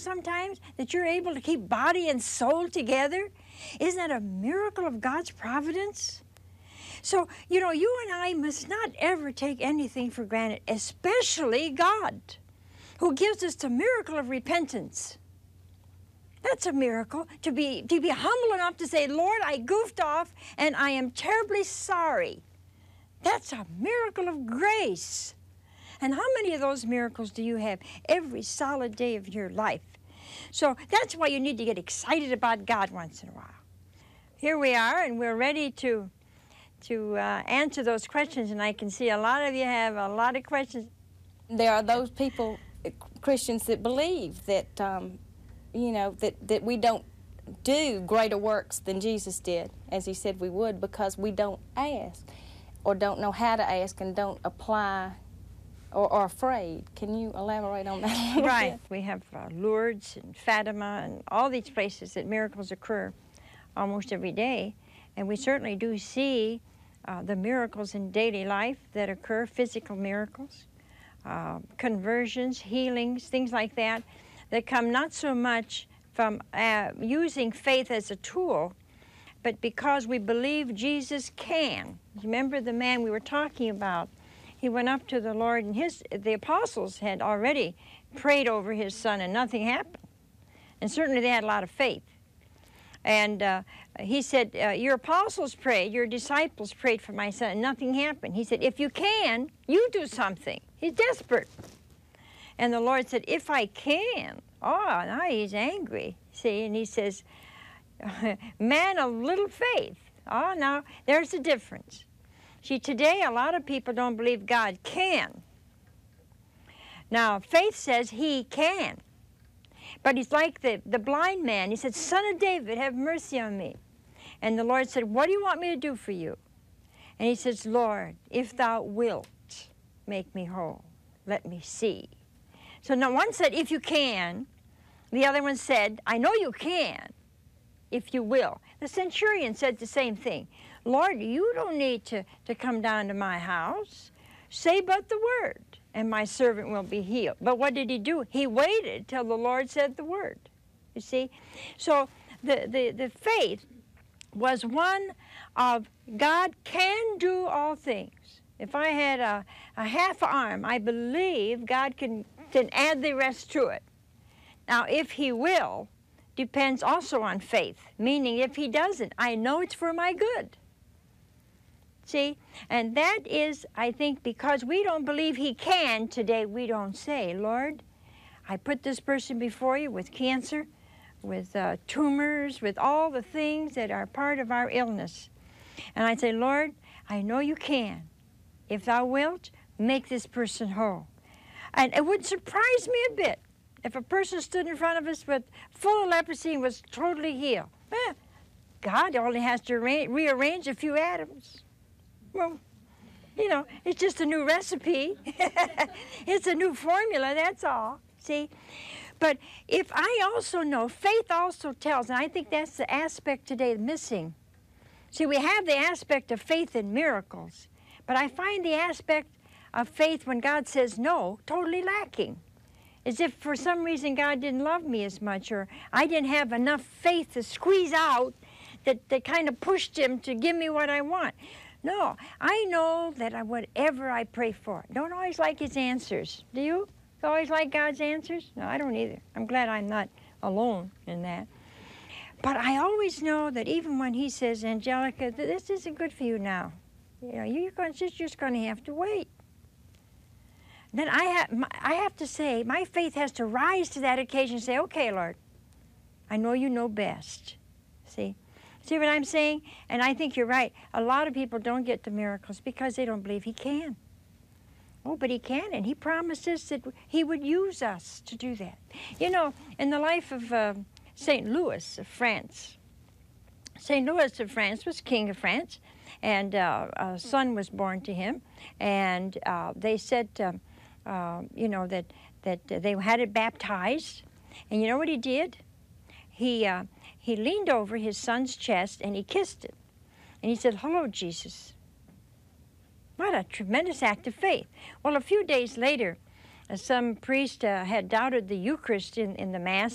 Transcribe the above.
sometimes that you're able to keep body and soul together? Isn't that a miracle of God's providence? So, you know, you and I must not ever take anything for granted, especially God, who gives us the miracle of repentance. That's a miracle, to be humble enough to say, Lord, I goofed off and I am terribly sorry. That's a miracle of grace. And how many of those miracles do you have every solid day of your life? So that's why you need to get excited about God once in a while. Here we are, and we're ready to answer those questions, and I can see a lot of you have a lot of questions. There are those people, Christians, that believe that, you know, that we don't do greater works than Jesus did, as he said we would, because we don't ask, or don't know how to ask, and don't apply, or are afraid. Can you elaborate on that a little Right. bit? We have Lourdes and Fatima and all these places that miracles occur almost every day, and we certainly do see the miracles in daily life that occur, physical miracles, conversions, healings, things like that, that come not so much from using faith as a tool, but because we believe Jesus can. Remember the man we were talking about? He went up to the Lord, and the apostles had already prayed over his son, and nothing happened. And certainly they had a lot of faith. And he said, your apostles prayed, your disciples prayed for my son, and nothing happened. He said, if you can, you do something. He's desperate. And the Lord said, if I can. Oh, now he's angry, see, and he says, man of little faith. Oh, now, there's the difference. See, today a lot of people don't believe God can. Now, faith says he can. But he's like the blind man. He said, Son of David, have mercy on me. And the Lord said, what do you want me to do for you? And he says, Lord, if thou wilt, make me whole. Let me see. So now one said, if you can. The other one said, I know you can, if you will. The centurion said the same thing. Lord, you don't need to come down to my house. Say but the word, and my servant will be healed. But what did he do? He waited till the Lord said the word. You see? So the faith was one of God can do all things. If I had a half arm, I believe God can add the rest to it. Now, if he will, depends also on faith, meaning if he doesn't, I know it's for my good. See? And that is, I think, because we don't believe he can today, we don't say, Lord, I put this person before you with cancer, with tumors, with all the things that are part of our illness. And I say, Lord, I know you can. If thou wilt, make this person whole. And it would surprise me a bit if a person stood in front of us with full of leprosy and was totally healed. God only has to rearrange a few atoms. Well, you know, it's just a new recipe. It's a new formula, that's all, see? But if I also know, faith also tells, and I think that's the aspect today missing. See, we have the aspect of faith in miracles, but I find the aspect of faith when God says no totally lacking. As if for some reason God didn't love me as much, or I didn't have enough faith to squeeze out that kind of pushed him to give me what I want. No, I know that whatever I pray for, don't always like his answers. Do you? Always like God's answers? No, I don't either. I'm glad I'm not alone in that. But I always know that even when he says, Angelica, this isn't good for you now. You know, you're just going to have to wait. Then I have to say, my faith has to rise to that occasion and say, okay, Lord, I know you know best. See? See what I'm saying? And I think you're right. A lot of people don't get the miracles because they don't believe he can. Oh, but he can, and he promised us that he would use us to do that. You know, in the life of St. Louis of France, St. Louis of France was king of France, and a son was born to him, and they said, you know, that they had it baptized, and you know what he did? He leaned over his son's chest and he kissed it. And he said, hello, Jesus. What a tremendous act of faith. Well, a few days later, some priest had doubted the Eucharist in the Mass